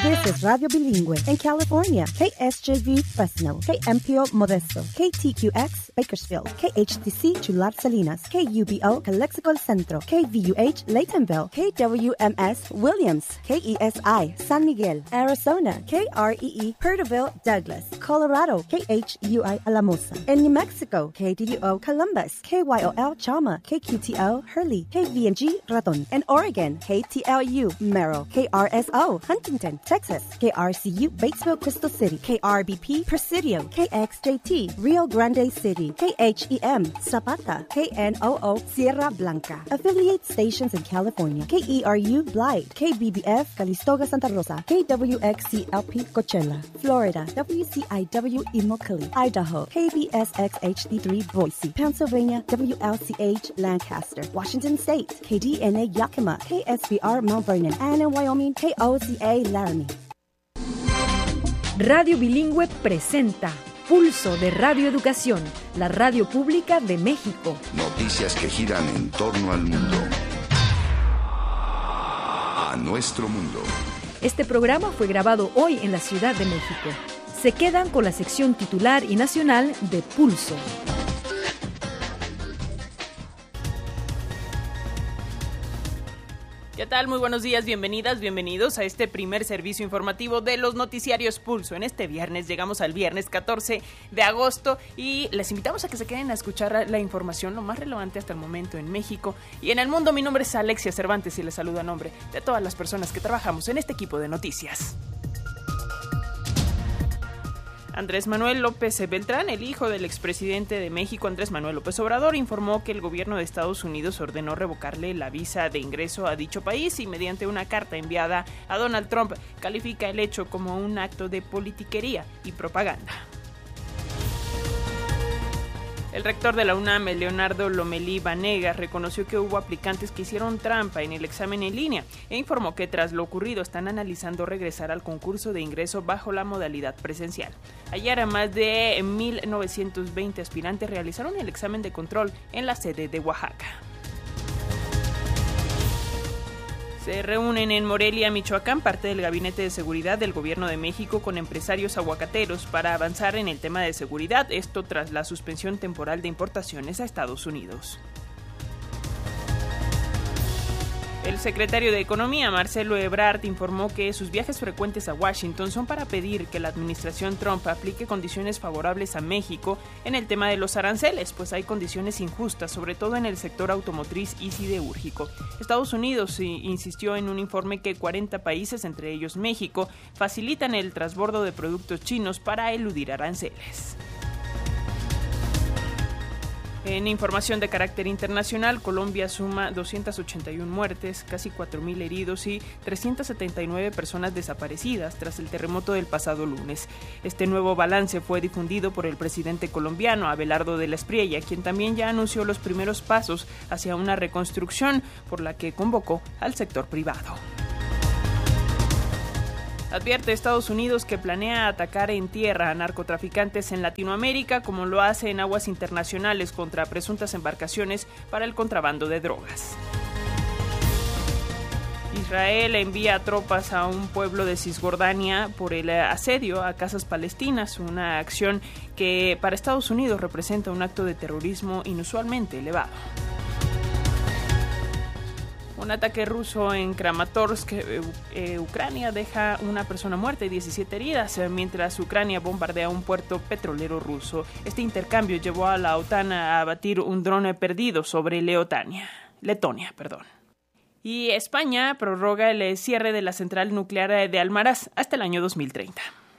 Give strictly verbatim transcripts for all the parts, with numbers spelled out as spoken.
This is Radio Bilingüe in California. K S J V Fresno, K M P O Modesto, K T Q X Bakersfield, K H T C Chular Salinas, K U B O Calexico El Centro, K V U H Laytonville, K W M S Williams, K E S I San Miguel, Arizona, K R E E Perterville Douglas, Colorado, K H U I Alamosa. In New Mexico, K D U O Columbus, K Y O L Chama, K Q T O Hurley, K V N G Raton. In Oregon, K T L U Merrill, K R S O Huntington, Texas, K R C U Batesville Crystal City, K R B P Presidio, K X J T Rio Grande City, K H E M Zapata, K N O O Sierra Blanca. Affiliate stations in California, K E R U Blythe, K B B F Calistoga Santa Rosa, K W X C L P Coachella, Florida, W C I W Immokalee, Idaho, K B S X H D three Boise, Pennsylvania, W L C H Lancaster, Washington State, K D N A Yakima, K S B R Mount Vernon, and in Wyoming, K O C A Laramie. Radio Bilingüe presenta Pulso de Radio Educación, la radio pública de México. Noticias que giran en torno al mundo. A nuestro mundo. Este programa fue grabado hoy en la Ciudad de México. Se quedan con la sección titular y nacional de Pulso. ¿Qué tal? Muy buenos días, bienvenidas, bienvenidos a este primer servicio informativo de los noticiarios Pulso. En este viernes, llegamos al viernes catorce de agosto y les invitamos a que se queden a escuchar la información, lo más relevante hasta el momento en México y en el mundo. Mi nombre es Alexia Cervantes y les saludo a nombre de todas las personas que trabajamos en este equipo de noticias. Andrés Manuel López Beltrán, el hijo del expresidente de México, Andrés Manuel López Obrador, informó que el gobierno de Estados Unidos ordenó revocarle la visa de ingreso a dicho país y mediante una carta enviada a Donald Trump califica el hecho como un acto de politiquería y propaganda. El rector de la UNAM, Leonardo Lomelí Vanegas, reconoció que hubo aplicantes que hicieron trampa en el examen en línea e informó que tras lo ocurrido están analizando regresar al concurso de ingreso bajo la modalidad presencial. Ayer más de mil novecientos veinte aspirantes realizaron el examen de control en la sede de Oaxaca. Se reúnen en Morelia, Michoacán, parte del Gabinete de Seguridad del Gobierno de México con empresarios aguacateros para avanzar en el tema de seguridad, esto tras la suspensión temporal de importaciones a Estados Unidos. El secretario de Economía, Marcelo Ebrard, informó que sus viajes frecuentes a Washington son para pedir que la administración Trump aplique condiciones favorables a México en el tema de los aranceles, pues hay condiciones injustas, sobre todo en el sector automotriz y siderúrgico. Estados Unidos insistió en un informe que cuarenta países, entre ellos México, facilitan el transbordo de productos chinos para eludir aranceles. En información de carácter internacional, Colombia suma doscientas ochenta y una muertes, casi cuatro mil heridos y trescientas setenta y nueve personas desaparecidas tras el terremoto del pasado lunes. Este nuevo balance fue difundido por el presidente colombiano, Abelardo de la Espriella, quien también ya anunció los primeros pasos hacia una reconstrucción, por la que convocó al sector privado. Advierte Estados Unidos que planea atacar en tierra a narcotraficantes en Latinoamérica, como lo hace en aguas internacionales contra presuntas embarcaciones para el contrabando de drogas. Israel envía tropas a un pueblo de Cisjordania por el asedio a casas palestinas, una acción que para Estados Unidos representa un acto de terrorismo inusualmente elevado. Un ataque ruso en Kramatorsk, eh, Ucrania, deja una persona muerta y diecisiete heridas, mientras Ucrania bombardea un puerto petrolero ruso. Este intercambio llevó a la OTAN a abatir un dron perdido sobre Leotania, Letonia. Perdón. Y España prorroga el cierre de la central nuclear de Almaraz hasta el año dos mil treinta.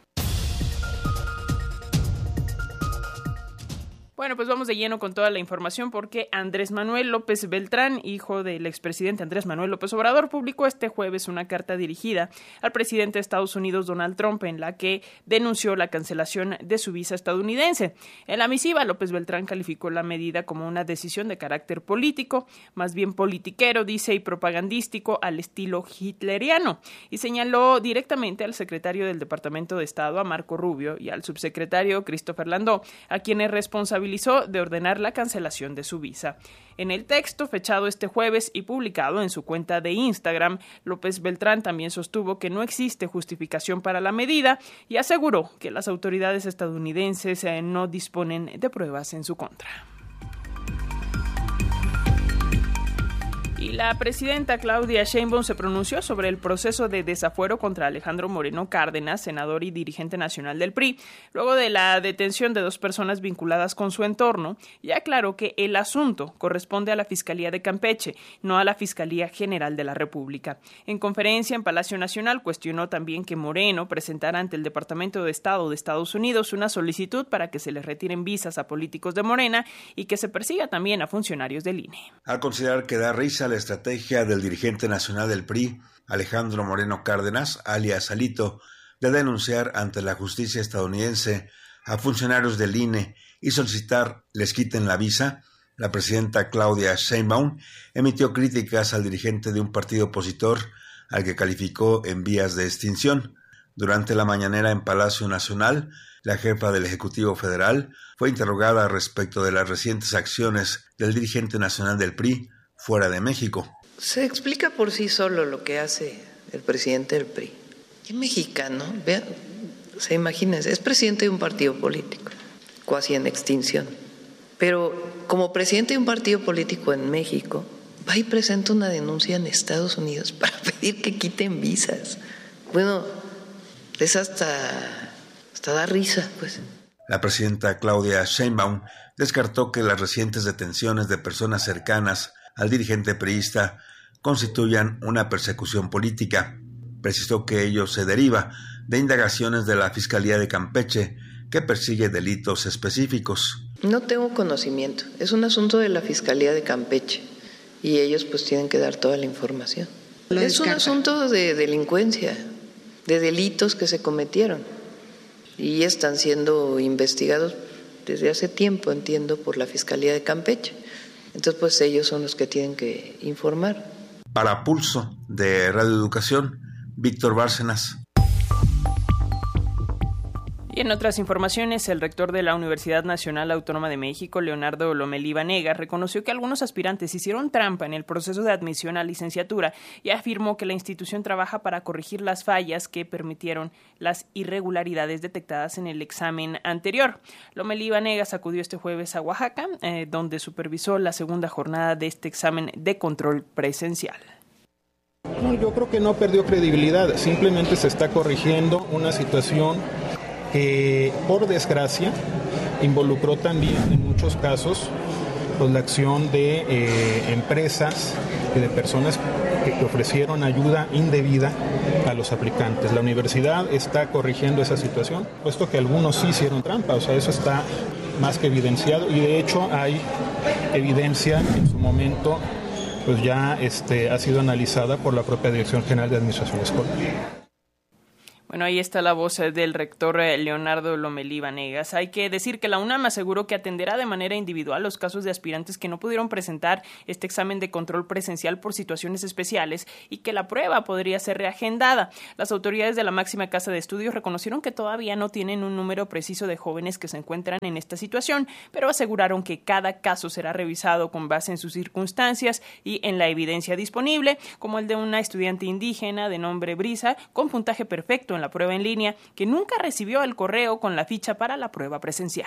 Bueno, pues vamos de lleno con toda la información porque Andrés Manuel López Beltrán, hijo del expresidente Andrés Manuel López Obrador, publicó este jueves una carta dirigida al presidente de Estados Unidos, Donald Trump, en la que denunció la cancelación de su visa estadounidense. En la misiva, López Beltrán calificó la medida como una decisión de carácter político, más bien politiquero, dice, y propagandístico al estilo hitleriano, y señaló directamente al secretario del Departamento de Estado, a Marco Rubio, y al subsecretario Christopher Landau, a quienes responsabilizaron responsabilizó de ordenar la cancelación de su visa. En el texto, fechado este jueves y publicado en su cuenta de Instagram, López Beltrán también sostuvo que no existe justificación para la medida y aseguró que las autoridades estadounidenses eh, no disponen de pruebas en su contra. Y la presidenta Claudia Sheinbaum se pronunció sobre el proceso de desafuero contra Alejandro Moreno Cárdenas, senador y dirigente nacional del P R I, luego de la detención de dos personas vinculadas con su entorno, y aclaró que el asunto corresponde a la Fiscalía de Campeche, no a la Fiscalía General de la República. En conferencia en Palacio Nacional cuestionó también que Moreno presentara ante el Departamento de Estado de Estados Unidos una solicitud para que se les retiren visas a políticos de Morena y que se persiga también a funcionarios del I N E. Al considerar que da risa la estrategia del dirigente nacional del P R I, Alejandro Moreno Cárdenas, alias Alito, de denunciar ante la justicia estadounidense a funcionarios del I N E y solicitar les quiten la visa, la presidenta Claudia Sheinbaum emitió críticas al dirigente de un partido opositor al que calificó en vías de extinción. Durante la mañanera en Palacio Nacional, la jefa del Ejecutivo Federal fue interrogada respecto de las recientes acciones del dirigente nacional del P R I fuera de México. Se explica por sí solo lo que hace el presidente del P R I. ¿Qué mexicano? Vean, se imagínense, es presidente de un partido político, cuasi en extinción. Pero como presidente de un partido político en México, va y presenta una denuncia en Estados Unidos para pedir que quiten visas. Bueno, es hasta, hasta da risa, pues. La presidenta Claudia Sheinbaum descartó que las recientes detenciones de personas cercanas al dirigente priista constituyan una persecución política. Precisó que ello se deriva de indagaciones de la Fiscalía de Campeche, que persigue delitos específicos. No tengo conocimiento, es un asunto de la Fiscalía de Campeche y ellos pues tienen que dar toda la información. Es un asunto de delincuencia, de delitos que se cometieron y están siendo investigados desde hace tiempo, entiendo, por la Fiscalía de Campeche. Entonces, pues ellos son los que tienen que informar. Para Pulso de Radio Educación, Víctor Bárcenas. Y en otras informaciones, el rector de la Universidad Nacional Autónoma de México, Leonardo Lomelí Vanegas, reconoció que algunos aspirantes hicieron trampa en el proceso de admisión a licenciatura y afirmó que la institución trabaja para corregir las fallas que permitieron las irregularidades detectadas en el examen anterior. Lomelí Vanegas acudió este jueves a Oaxaca, eh, donde supervisó la segunda jornada de este examen de control presencial. No, yo creo que no perdió credibilidad, simplemente se está corrigiendo una situación que, por desgracia, involucró también en muchos casos pues, la acción de eh, empresas y de personas que, que ofrecieron ayuda indebida a los aplicantes. La universidad está corrigiendo esa situación, puesto que algunos sí hicieron trampa, o sea, eso está más que evidenciado y de hecho hay evidencia que en su momento pues ya este, ha sido analizada por la propia Dirección General de Administración Escolar. Bueno, ahí está la voz del rector Leonardo Lomelí Vanegas. Hay que decir que la UNAM aseguró que atenderá de manera individual los casos de aspirantes que no pudieron presentar este examen de control presencial por situaciones especiales y que la prueba podría ser reagendada. Las autoridades de la máxima casa de estudios reconocieron que todavía no tienen un número preciso de jóvenes que se encuentran en esta situación, pero aseguraron que cada caso será revisado con base en sus circunstancias y en la evidencia disponible, como el de una estudiante indígena de nombre Brisa con puntaje perfecto en la prueba en línea, que nunca recibió el correo con la ficha para la prueba presencial.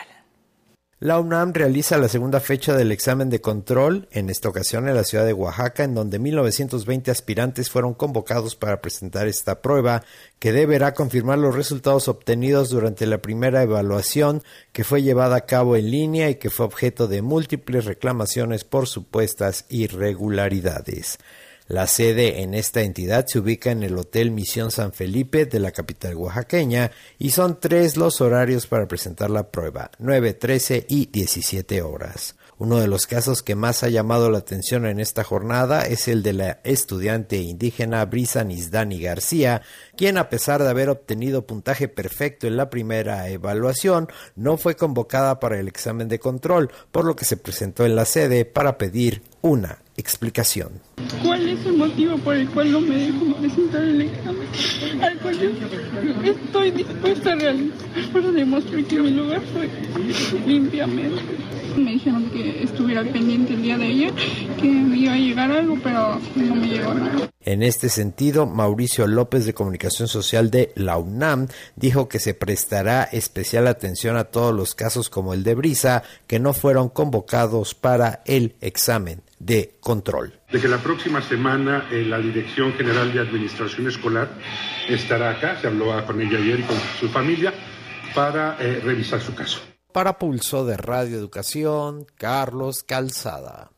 La UNAM realiza la segunda fecha del examen de control, en esta ocasión en la ciudad de Oaxaca, en donde mil novecientos veinte aspirantes fueron convocados para presentar esta prueba, que deberá confirmar los resultados obtenidos durante la primera evaluación, que fue llevada a cabo en línea y que fue objeto de múltiples reclamaciones por supuestas irregularidades. La sede en esta entidad se ubica en el Hotel Misión San Felipe de la capital oaxaqueña y son tres los horarios para presentar la prueba, nueve, trece y diecisiete horas. Uno de los casos que más ha llamado la atención en esta jornada es el de la estudiante indígena Brisa Nizdani García, quien a pesar de haber obtenido puntaje perfecto en la primera evaluación, no fue convocada para el examen de control, por lo que se presentó en la sede para pedir una explicación. ¿Cuál es el motivo por el cual no me dejo presentar el examen? Al cual yo estoy dispuesta a realizar para demostrar que mi lugar fue limpiamente. Me dijeron que estuviera pendiente el día de ayer, que me iba a llegar algo, pero no me llegó nada. En este sentido, Mauricio López, de Comunicación Social de la UNAM, dijo que se prestará especial atención a todos los casos como el de Brisa, que no fueron convocados para el examen de control. De que la próxima semana eh, la Dirección General de Administración Escolar estará acá, se habló con ella ayer y con su familia, para eh, revisar su caso. Para Pulso de Radio Educación, Carlos Calzada.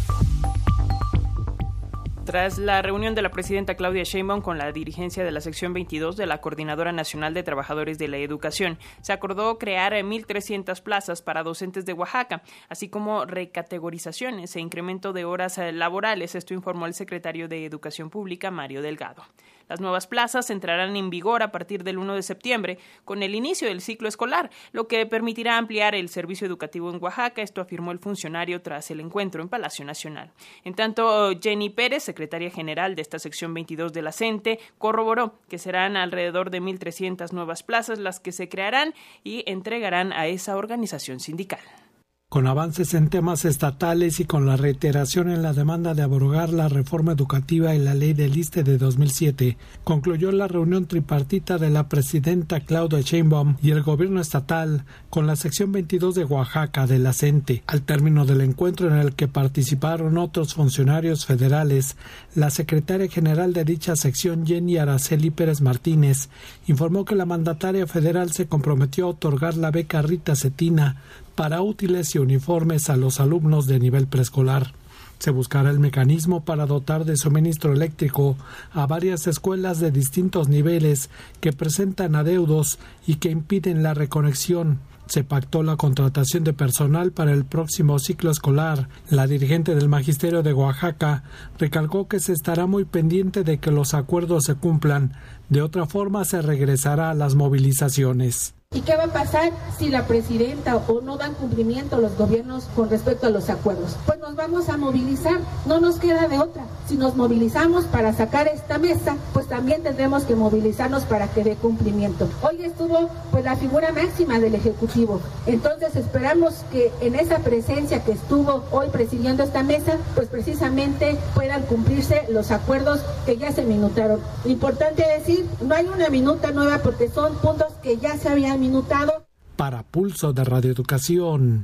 Tras la reunión de la presidenta Claudia Sheinbaum con la dirigencia de la sección veintidós de la Coordinadora Nacional de Trabajadores de la Educación, se acordó crear mil trescientas plazas para docentes de Oaxaca, así como recategorizaciones e incremento de horas laborales. Esto informó el secretario de Educación Pública, Mario Delgado. Las nuevas plazas entrarán en vigor a partir del primero de septiembre, con el inicio del ciclo escolar, lo que permitirá ampliar el servicio educativo en Oaxaca. Esto afirmó el funcionario tras el encuentro en Palacio Nacional. En tanto, Jenny Pérez, secretaria general de esta sección veintidós de la CENTE, corroboró que serán alrededor de mil trescientas nuevas plazas las que se crearán y entregarán a esa organización sindical. Con avances en temas estatales y con la reiteración en la demanda de abrogar la reforma educativa y la ley del I S S S T E de dos mil siete, concluyó la reunión tripartita de la presidenta Claudia Sheinbaum y el gobierno estatal con la sección veintidós de Oaxaca de la CENTE. Al término del encuentro, en el que participaron otros funcionarios federales, la secretaria general de dicha sección, Jenny Araceli Pérez Martínez, informó que la mandataria federal se comprometió a otorgar la beca Rita Cetina para útiles y uniformes a los alumnos de nivel preescolar. Se buscará el mecanismo para dotar de suministro eléctrico a varias escuelas de distintos niveles que presentan adeudos y que impiden la reconexión. Se pactó la contratación de personal para el próximo ciclo escolar. La dirigente del Magisterio de Oaxaca recalcó que se estará muy pendiente de que los acuerdos se cumplan. De otra forma, se regresará a las movilizaciones. ¿Y qué va a pasar si la presidenta o no dan cumplimiento los gobiernos con respecto a los acuerdos? Pues nos vamos a movilizar, no nos queda de otra. Si nos movilizamos para sacar esta mesa, pues también tendremos que movilizarnos para que dé cumplimiento. Hoy estuvo pues la figura máxima del Ejecutivo, entonces esperamos que en esa presencia que estuvo hoy presidiendo esta mesa, pues precisamente puedan cumplirse los acuerdos que ya se minutaron. Importante decir, no hay una minuta nueva porque son puntos que ya se habían minutado. Para Pulso de Radio Educación,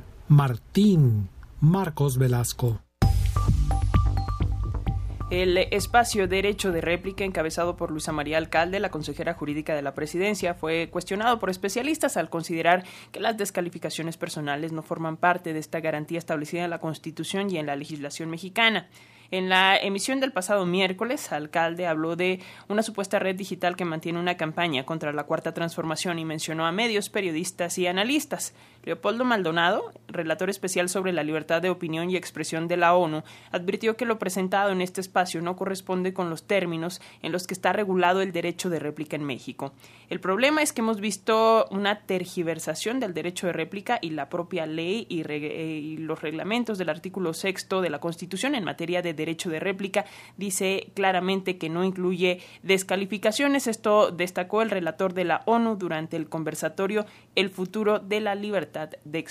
Martín Marcos Velasco. El espacio Derecho de Réplica, encabezado por Luisa María Alcalde, la consejera jurídica de la Presidencia, fue cuestionado por especialistas al considerar que las descalificaciones personales no forman parte de esta garantía establecida en la Constitución y en la legislación mexicana. En la emisión del pasado miércoles, Alcalde habló de una supuesta red digital que mantiene una campaña contra la Cuarta Transformación y mencionó a medios, periodistas y analistas. Leopoldo Maldonado, relator especial sobre la libertad de opinión y expresión de la ONU, advirtió que lo presentado en este espacio no corresponde con los términos en los que está regulado el derecho de réplica en México. El problema es que hemos visto una tergiversación del derecho de réplica y la propia ley y, re- y los reglamentos del artículo sexto de la Constitución en materia de derecho de réplica dice claramente que no incluye descalificaciones. Esto destacó el relator de la ONU durante el conversatorio El futuro de la libertad de expresión.